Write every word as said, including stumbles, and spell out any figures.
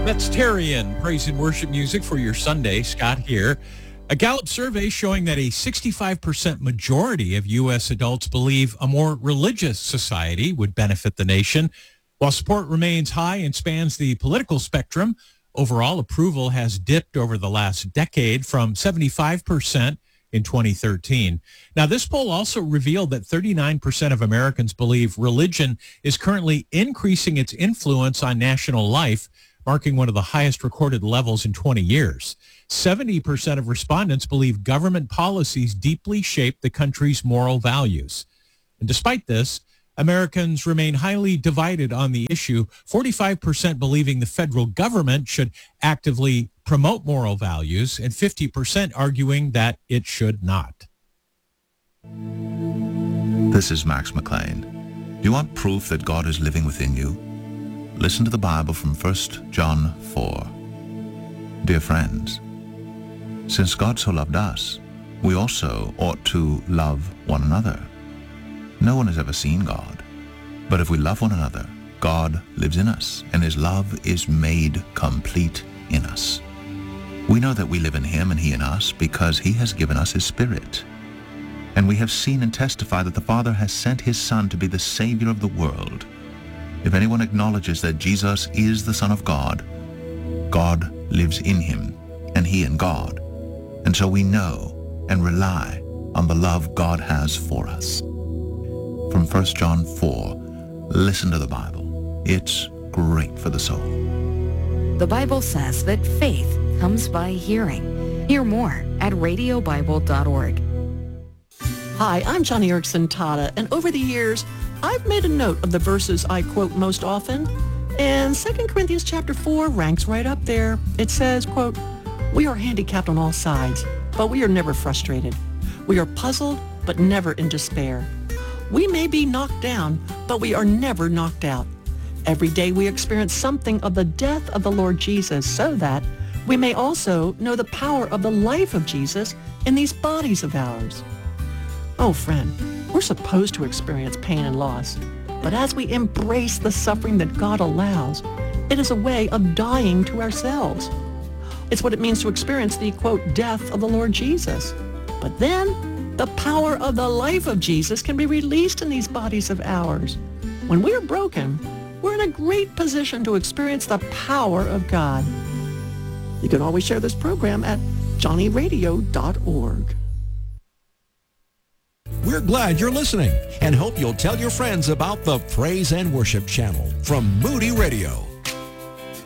That's Terry and praise and worship music for your Sunday. Scott here. A Gallup survey showing that a sixty-five percent majority of U S adults believe a more religious society would benefit the nation. While support remains high and spans the political spectrum, overall approval has dipped over the last decade from seventy-five percent in twenty thirteen. Now, this poll also revealed that thirty-nine percent of Americans believe religion is currently increasing its influence on national life, marking one of the highest recorded levels in twenty years. seventy percent of respondents believe government policies deeply shape the country's moral values. And despite this, Americans remain highly divided on the issue, forty-five percent believing the federal government should actively promote moral values, and fifty percent arguing that it should not. This is Max McLean. Do you want proof that God is living within you? Listen to the Bible from First John four. Dear friends, since God so loved us, we also ought to love one another. No one has ever seen God, but if we love one another, God lives in us, and his love is made complete in us. We know that we live in him and he in us because he has given us his Spirit. And we have seen and testified that the Father has sent his Son to be the Savior of the world. If anyone acknowledges that Jesus is the Son of God, God lives in him, and he in God. And so we know and rely on the love God has for us. From First John four, listen to the Bible. It's great for the soul. The Bible says that faith comes by hearing. Hear more at radio bible dot org. Hi, I'm Johnny Erickson Tata, and over the years, I've made a note of the verses I quote most often, and Second Corinthians chapter four ranks right up there. It says, quote, "We are handicapped on all sides, but we are never frustrated. We are puzzled, but never in despair. We may be knocked down, but we are never knocked out. Every day we experience something of the death of the Lord Jesus so that we may also know the power of the life of Jesus in these bodies of ours." Oh, friend, we're supposed to experience pain and loss, but as we embrace the suffering that God allows, it is a way of dying to ourselves. It's what it means to experience the, quote, death of the Lord Jesus. But then, the power of the life of Jesus can be released in these bodies of ours. When we are broken, we're in a great position to experience the power of God. You can always share this program at johnny radio dot org. We're glad you're listening and hope you'll tell your friends about the Praise and Worship channel from Moody Radio.